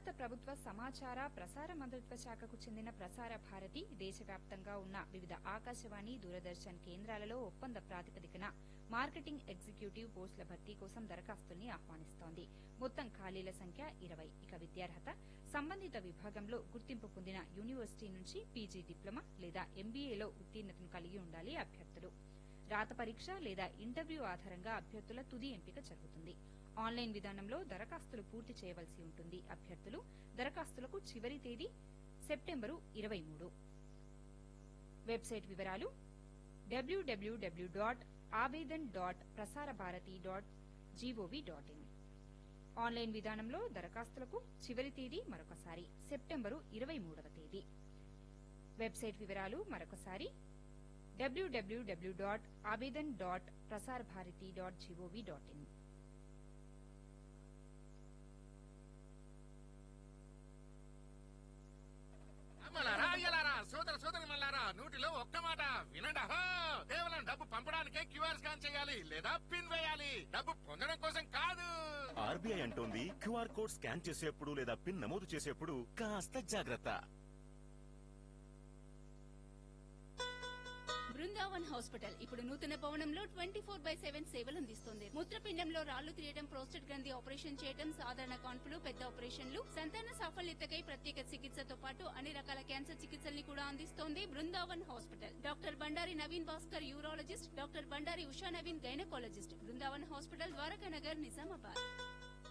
భారత ప్రభుత్వ సమాచార ప్రసార మంత్రిత్వ శాఖకు చెందిన ప్రసార భారతి దేశవ్యాప్తంగా ఉన్న వివిధ ఆకాశవాణి దూరదర్శన్ కేంద్రాలలో ఒప్పంద ప్రాతిపదికన మార్కెటింగ్ ఎగ్జిక్యూటివ్ పోస్టుల భర్తీ కోసం దరఖాస్తుల్ని ఆహ్వానిస్తోంది. మొత్తం ఖాళీల సంఖ్య 20. ఇక విద్యార్హత సంబంధిత విభాగంలో గుర్తింపు పొందిన యూనివర్సిటీ నుంచి పీజీ డిప్లొమా లేదా ఎంబీఏలో ఉత్తీర్ణతను కలిగి ఉండాలి అభ్యర్థులు. రాత పరీక్ష లేదా ఇంటర్వ్యూ ఆధారంగా అభ్యర్థుల తుది ఎంపిక జరుగుతుంది. ఆన్లైన్ విధానంలో దరఖాస్తులు పూర్తి చేయవలసి ఉంటుంది. అభ్యర్థులు దరఖాస్తులకు చివరి తేదీ సెప్టెంబరు 23. వెబ్సైట్ వివరాలు www.abedan.prasarbharati.gov.in. ఆన్లైన్ విధానంలో దరఖాస్తులకు చివరి తేదీ మరొకసారి సెప్టెంబరు 23వ తేదీ. వెబ్సైట్ వివరాలు మరొకసారి www.abedan.prasarbharati.gov.in. సోదర సోదరి మల్లారా, నూటిలో ఒక్క మాట వినండి. కేవలం డబ్బు పంపడానికే క్యూఆర్ స్కాన్ చేయాలి లేదా పిన్ వేయాలి, డబ్బు పొందడం కోసం కాదు. ఆర్బీఐ అంటోంది క్యూఆర్ కోడ్ స్కాన్ చేసేప్పుడు లేదా పిన్ నమోదు చేసేప్పుడు కాస్త జాగ్రత్త. బృందావన్ హాస్పిటల్ ఇప్పుడు నూతన భవనంలో 24/7 సేవలు అందిస్తోంది. మూత్రపిండంలో రాళ్లు తీయడం, ప్రోస్టేట్ గ్రంథి ఆపరేషన్ చేయడం, సాధారణ కాన్పులు, పెద్ద ఆపరేషన్లు, సంతాన సాఫల్యతకై ప్రత్యేక చికిత్సతో పాటు అన్ని రకాల క్యాన్సర్ చికిత్సల్ని కూడా అందిస్తోంది Brindavan hospital. Doctor Bandari Naveen Bhaskar urologist, doctor Bandari Usha Naveen gynaecologist. Brindavan hospital, Dwaraka Nagar, Nizamabad.